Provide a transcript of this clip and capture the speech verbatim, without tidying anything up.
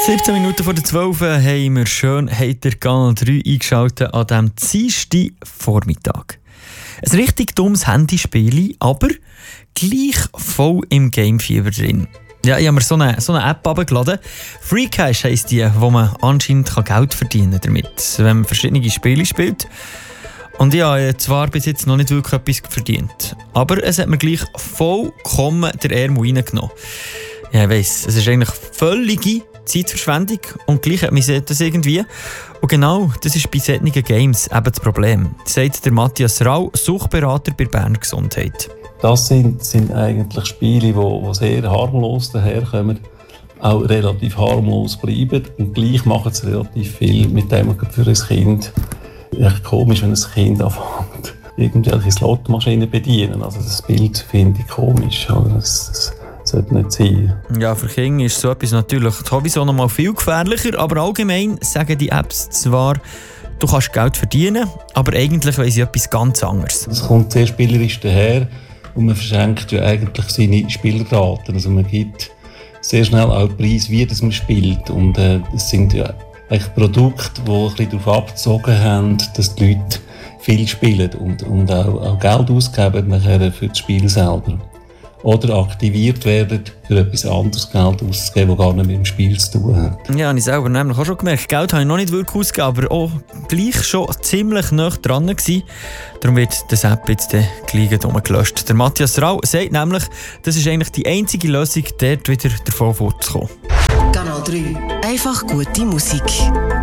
siebzehn Minuten vor der zwölf haben wir schön habt ihr Kanal drei eingeschaltet an diesem Dienstag Vormittag. Ein richtig dummes Handyspiel, aber gleich voll im Gamefieber drin. Ja, ich habe mir so eine, so eine App heruntergeladen. Freecash heisst die, wo man anscheinend Geld verdienen kann damit, wenn man verschiedene Spiele spielt. Und ich habe zwar bis jetzt noch nicht wirklich etwas verdient, aber es hat mir gleich vollkommen der Ärmel reingenommen. Ja, ich weiss, es ist eigentlich völlige Zeitverschwendung und gleich hat mich das irgendwie. Und genau das ist bei solchen Games eben das Problem, sagt der Matthias Rau, Suchtberater bei Bern Gesundheit. Das sind, sind eigentlich Spiele, die sehr harmlos daherkommen, auch relativ harmlos bleiben und gleich machen sie relativ viel mit dem für ein Kind. Echt komisch, wenn ein Kind anfängt, irgendwelche Slotmaschinen bedienen. Also das Bild finde ich komisch. Also das, das sollte nicht sein. Ja, für Kinder ist so etwas natürlich sowieso noch mal viel gefährlicher, aber allgemein sagen die Apps zwar, du kannst Geld verdienen, aber eigentlich weiss ich etwas ganz anderes. Es kommt sehr spielerisch daher und man verschenkt ja eigentlich seine Spielerdaten. Also man gibt sehr schnell auch Preis, wie das man spielt. Und äh, das sind ja eigentlich Produkte, die ein bisschen darauf abgezogen haben, dass die Leute viel spielen und, und auch, auch Geld ausgeben nachher für das Spiel selber. Oder aktiviert werden, für etwas anderes Geld auszugeben, das gar nicht mit dem Spiel zu tun hat. Ja, habe ich selber nämlich auch schon gemerkt. Geld habe ich noch nicht wirklich ausgegeben, aber auch gleich schon ziemlich nah dran gewesen. Darum wird das App jetzt gleich gelöscht. Der Matthias Rau sagt nämlich, das ist eigentlich die einzige Lösung, dort wieder davon fortzukommen. Kanal drei. Einfach gute Musik.